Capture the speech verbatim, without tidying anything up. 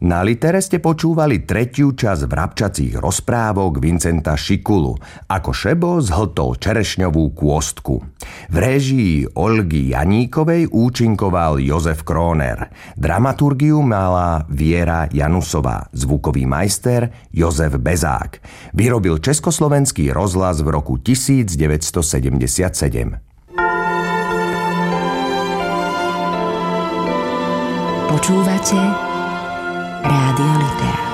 Na Litere ste počúvali tretiu časť vrabčacích rozprávok Vincenta Šikulu, ako Šebo zhltol čerešňovú kôstku. V réžii Olgy Janíkovej účinkoval Jozef Króner. Dramaturgiu mala Viera Janusová, zvukový majster Jozef Bezák. Vyrobil Československý rozhlas v roku devätnásťsedemdesiatsedem. Počúvate Rádio Litera.